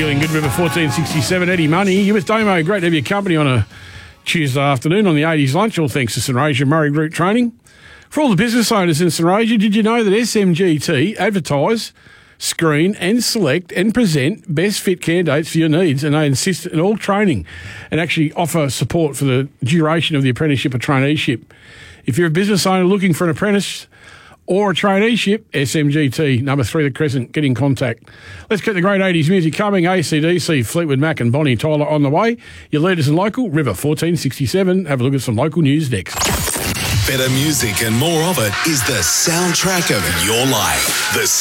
Feeling good, River 1467. Eddie Money. You with Damo. Great to have your company on a Tuesday afternoon on the 80s lunch. All thanks to St Rasia Murray Group Training. For all the business owners in St Rasia, did you know that SMGT advertise, screen and select and present best fit candidates for your needs, and they insist in all training and actually offer support for the duration of the apprenticeship or traineeship. If you're a business owner looking for an apprentice or a traineeship, SMGT, number 3 The Crescent, get in contact. Let's get the great 80s music coming. AC/DC, Fleetwood Mac and Bonnie Tyler on the way. Your leaders in local, River 1467. Have a look at some local news next. Better music and more of it is the soundtrack of your life. The